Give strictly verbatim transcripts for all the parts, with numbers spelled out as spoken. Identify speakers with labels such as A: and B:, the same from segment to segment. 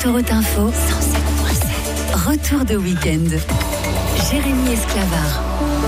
A: Autoroute Info, cent sept virgule sept. Retour de week-end. Jérémy Esclavard.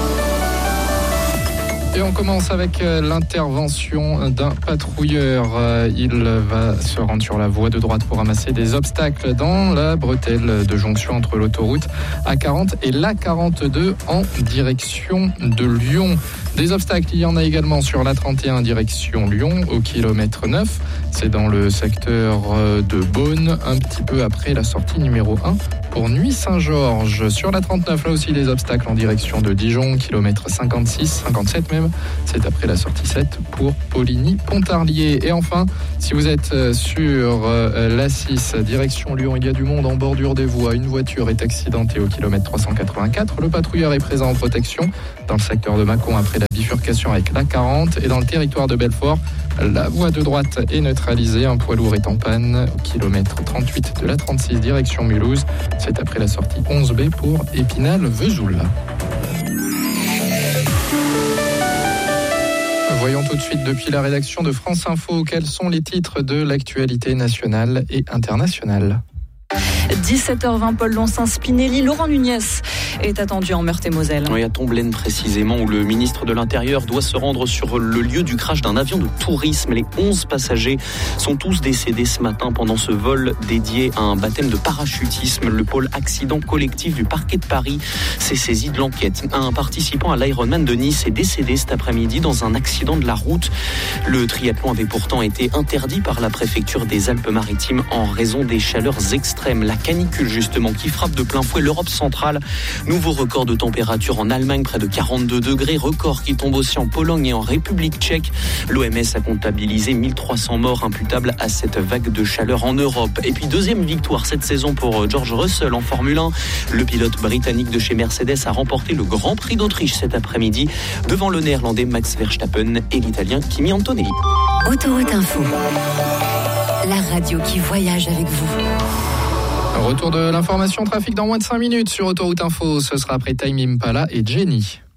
B: Et on commence avec l'intervention d'un patrouilleur. Il va se rendre sur la voie de droite pour ramasser des obstacles dans la bretelle de jonction entre l'autoroute A quarante et l'A quarante-deux en direction de Lyon. Des obstacles, il y en a également sur l'A trente et un direction Lyon au kilomètre neuf. C'est dans le secteur de Beaune, un petit peu après la sortie numéro un pour Nuit-Saint-Georges. Sur l'A trente-neuf, là aussi des obstacles en direction de Dijon, kilomètre cinquante-six, cinquante-sept même. C'est après la sortie sept pour Poligny-Pontarlier. Et enfin, si vous êtes sur l'A six, direction Lyon, il y a du monde en bordure des voies. Une voiture est accidentée au kilomètre trois cent quatre-vingt-quatre. Le patrouilleur est présent en protection dans le secteur de Mâcon après la bifurcation avec l'A quarante. Et dans le territoire de Belfort, la voie de droite est neutralisée. Un poids lourd est en panne au kilomètre trente-huit de l'A trente-six, direction Mulhouse. C'est après la sortie onze B pour Épinal-Vesoul. Voyons tout de suite depuis la rédaction de France Info quels sont les titres de l'actualité nationale et internationale.
C: dix-sept heures vingt, Paul Loncin, Spinelli, Laurent Nunez est attendu en Meurthe-et-Moselle.
D: Oui, à Tomblaine précisément, où le ministre de l'Intérieur doit se rendre sur le lieu du crash d'un avion de tourisme. Les onze passagers sont tous décédés ce matin pendant ce vol dédié à un baptême de parachutisme. Le pôle accident collectif du parquet de Paris s'est saisi de l'enquête. Un participant à l'Ironman de Nice est décédé cet après-midi dans un accident de la route. Le triathlon avait pourtant été interdit par la préfecture des Alpes-Maritimes en raison des chaleurs extrêmes. La canicule justement qui frappe de plein fouet l'Europe centrale. Nouveau record de température en Allemagne, près de quarante-deux degrés. Record qui tombe aussi en Pologne et en République tchèque. L'O M S a comptabilisé mille trois cents morts imputables à cette vague de chaleur en Europe. Et puis deuxième victoire cette saison pour George Russell en Formule un. Le pilote britannique de chez Mercedes a remporté le Grand Prix d'Autriche cet après-midi devant le néerlandais Max Verstappen et l'italien Kimi Antonelli.
A: Autoroute Info, la radio qui voyage avec vous.
B: Retour de l'information trafic dans moins de cinq minutes sur Autoroute Info. Ce sera après Time Impala et Jenny.